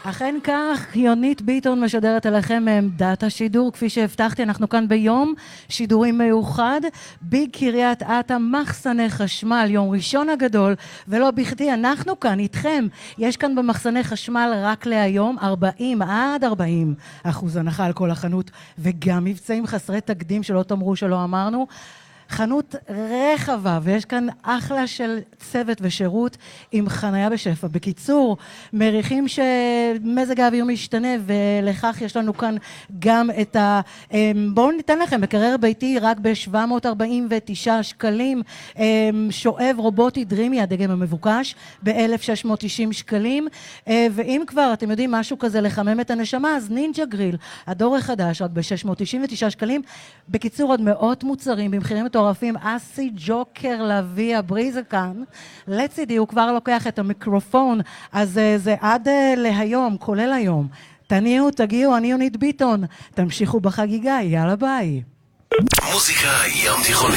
אכן כך, יונית ביטון משדרת אליכם מעמדת השידור. כפי שהבטחתי, אנחנו כאן ביום שידורים מיוחד בקריית אתא, מחסני חשמל, יום ראשון הגדול, ולא בכדי אנחנו כאן איתכם. יש כאן במחסני חשמל רק להיום 40% הנחה על כל החנות, וגם מבצעים חסרי תקדים שלא תאמרו שלא אמרנו. חנות רחבה, ויש כאן אחלה של צוות ושירות עם חניה בשפע. בקיצור, מריחים שמזג האוויר משתנה, ולכך יש לנו כאן גם את בואו ניתן לכם, מקרר ביתי רק ב-749 שקלים, שואב רובוטי דרימי, הדגם המבוקש, ב-1,690 שקלים, ואם כבר אתם יודעים משהו כזה לחמם את הנשמה, אז נינג'ה גריל, הדור החדש, רק ב-699 שקלים. בקיצור, עוד מאות מוצרים במחירים מטורפים. אסי ג'וקר לוי הבריזה כאן לצידי, הוא כבר לוקח את המיקרופון, אז זה עד להיום, כולל היום. תגיעו, אני יונית ביטון, תמשיכו בחגיגה, יאללה ביי. מוזיקה ים תיכונית.